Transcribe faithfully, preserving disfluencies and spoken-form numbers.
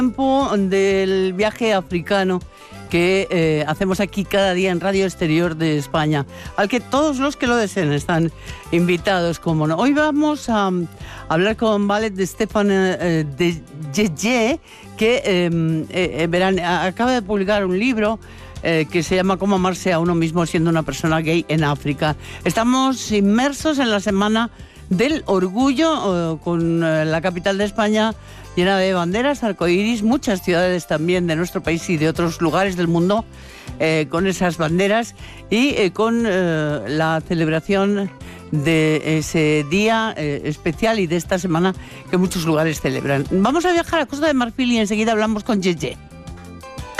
Tiempo del viaje africano que eh, hacemos aquí cada día en Radio Exterior de España, al que todos los que lo deseen están invitados, como no. Hoy vamos a, a hablar con Valet de Stefan eh, de Yeye, que eh, eh, verán, acaba de publicar un libro eh, que se llama Cómo amarse a uno mismo siendo una persona gay en África. Estamos inmersos en la Semana del Orgullo, eh, con eh, la capital de España llena de banderas, arcoíris, muchas ciudades también de nuestro país y de otros lugares del mundo eh, con esas banderas y eh, con eh, la celebración de ese día eh, especial y de esta semana que muchos lugares celebran. Vamos a viajar a Costa de Marfil y enseguida hablamos con Yeye.